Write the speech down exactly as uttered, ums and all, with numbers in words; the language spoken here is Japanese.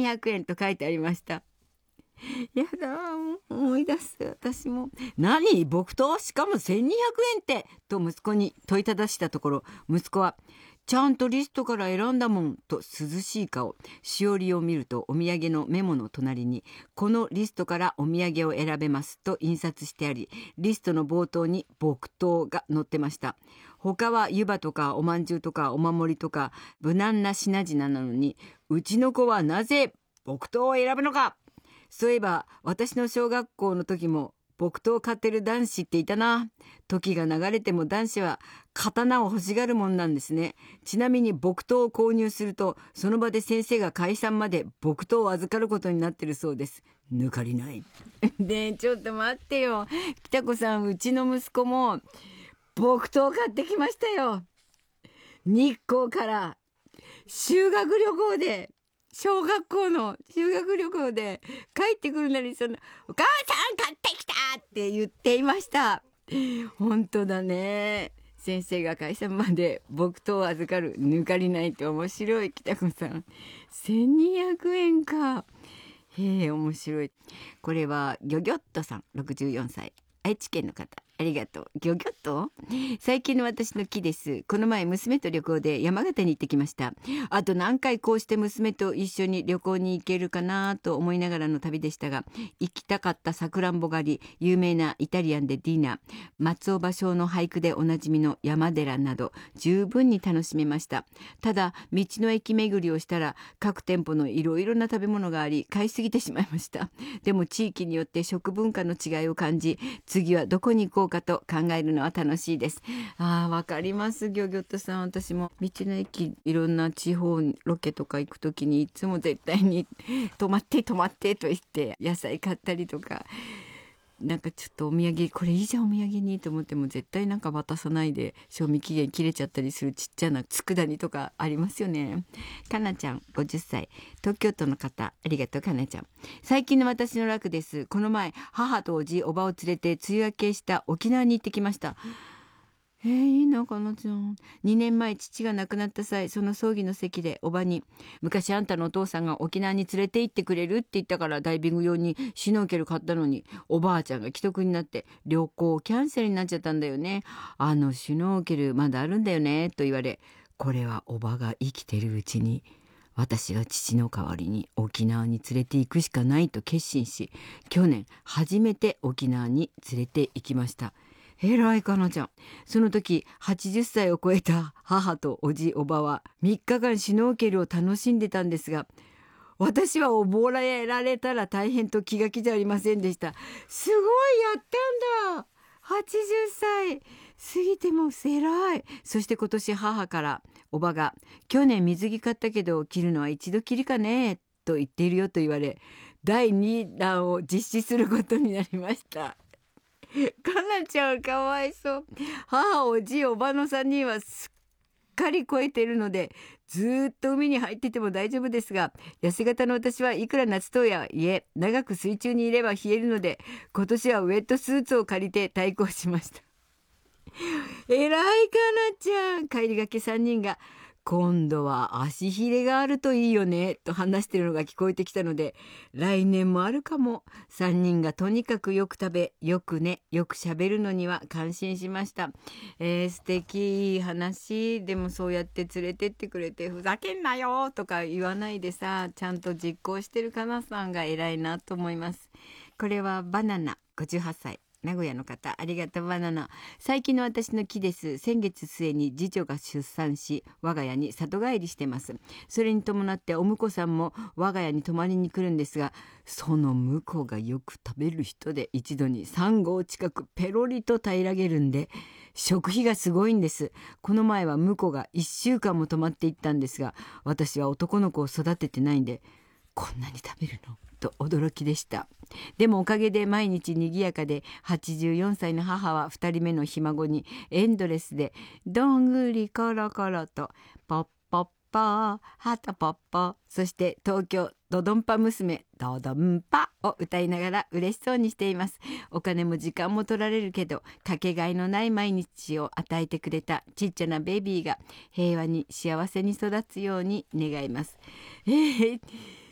にひゃくえんと書いてありました。やだ、思い出す。私も何、木刀しかもせんにひゃくえんってと息子に問いただしたところ、息子はちゃんとリストから選んだもんと涼しい顔。しおりを見るとお土産のメモの隣にこのリストからお土産を選べますと印刷してあり、リストの冒頭に木刀が載ってました。他は湯葉とかおまんじゅうとかお守りとか無難な品々なのに、うちの子はなぜ木刀を選ぶのか。そういえば私の小学校の時も木刀を買ってる男子っていたな。時が流れても男子は刀を欲しがるもんなんですね。ちなみに木刀を購入するとその場で先生が解散まで木刀を預かることになってるそうです。抜かりない。ねえちょっと待ってよ北子さん、うちの息子も木刀を買ってきましたよ。日光から修学旅行で、小学校の修学旅行で帰ってくるなり、そのお母さん買ってきたって言っていました。本当だね。先生が解散まで木刀を預かる、抜かりないって面白い。北子さん、せんにひゃくえんか。へえ、面白い。これはギョギョットさん、ろくじゅうよんさい、愛知県の方。ありがとう。ギョギョッと最近の私の木です。この前娘と旅行で山形に行ってきました。あと何回こうして娘と一緒に旅行に行けるかなと思いながらの旅でしたが、行きたかったさくらんぼ狩り、有名なイタリアンでディナー、松尾芭蕉の俳句でおなじみの山寺など十分に楽しめました。ただ道の駅巡りをしたら各店舗のいろいろな食べ物があり、買いすぎてしまいました。でも地域によって食文化の違いを感じ、次はどこに行こうかと考えるのは楽しいです。あー、わかります。ギョギョットさん、私も道の駅いろんな地方ロケとか行くときにいつも絶対に止まって止まってと言って野菜買ったりとか、なんかちょっとお土産これいいじゃんお土産にと思っても絶対なんか渡さないで賞味期限切れちゃったりするちっちゃな佃煮とかありますよね。かなちゃんごじゅっさい、東京都の方、ありがとうかなちゃん。最近の私の楽です。この前母とおじおばを連れて梅雨明けした沖縄に行ってきました。えー、いいなかなちゃん。にねんまえ父が亡くなった際、その葬儀の席でおばに、昔あんたのお父さんが沖縄に連れて行ってくれるって言ったからダイビング用にシュノーケル買ったのに、おばあちゃんが既得になって旅行キャンセルになっちゃったんだよね。あのシュノーケルまだあるんだよねと言われ、これはおばが生きてるうちに私が父の代わりに沖縄に連れて行くしかないと決心し、去年初めて沖縄に連れて行きました。えらいかなちゃん。その時はちじゅっさいを超えた母とおじおばはみっかかんシュノーケルを楽しんでたんですが、私は溺れられたら大変と気が気じゃありませんでした。すごいやったんだ。はちじゅっさい過ぎても偉い。そして今年母からおばが、去年水着買ったけど着るのは一度きりかねと言っているよと言われ、だいにだんを実施することになりました。かなちゃんかわいそう。母、おじ、おばのさんにんはすっかり超えているので、ずーっと海に入ってても大丈夫ですが、痩せ型の私はいくら夏とはいえ、長く水中にいれば冷えるので、今年はウェットスーツを借りて対抗しました。えらいかなちゃん。帰りがけさんにんが、今度は足ひれがあるといいよねと話してるのが聞こえてきたので、来年もあるかも。さんにんがとにかくよく食べ、よくね、よく喋るのには感心しました。えー、素敵、いい話。でもそうやって連れてってくれて、ふざけんなよとか言わないでさ、ちゃんと実行してるかなさんが偉いなと思います。これはバナナごじゅうはっさい。名古屋の方、ありがとうバナナ。最近の私の木です。先月末に次女が出産し、我が家に里帰りしてます。それに伴ってお婿さんも我が家に泊まりに来るんですが、その婿がよく食べる人で一度にさんごう近くペロリと平らげるんで、食費がすごいんです。この前は婿がいっしゅうかんも泊まっていったんですが、私は男の子を育ててないんで、こんなに食べるのと驚きでした。でもおかげで毎日賑やかで、はちじゅうよんさいの母はふたりめのひ孫にエンドレスでどんぐりコロコロとポッポッポーハトポッポ、そして東京ドドンパ娘ドドンパを歌いながら嬉しそうにしています。お金も時間も取られるけどかけがえのない毎日を与えてくれたちっちゃなベビーが平和に幸せに育つように願います。えー